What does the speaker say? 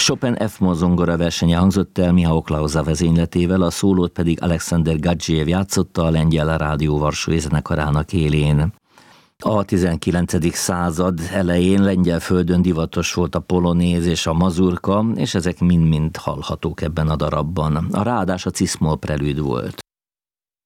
Chopin F-moll zongora versenye hangzott el Michał Klauza vezényletével, a szólót pedig Alexander Gadzsiev játszotta a Lengyel Rádió Varsói Zenekarának élén. A 19. század elején lengyel földön divatos volt a polonéz és a mazurka, és ezek mind-mind hallhatók ebben a darabban. A ráadás a cisz-moll prelűd volt.